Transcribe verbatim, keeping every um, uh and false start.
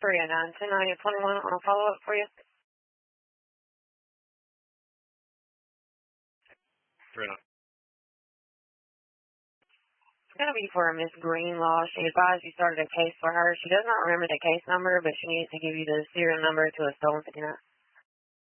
three oh nine, ten ninety, twenty-one on a follow-up for you. three oh nine. It's going to be for Miss Greenlaw. She advised you started a case for her. She does not remember the case number, but she needs to give you the serial number to a stolen fifty-nine.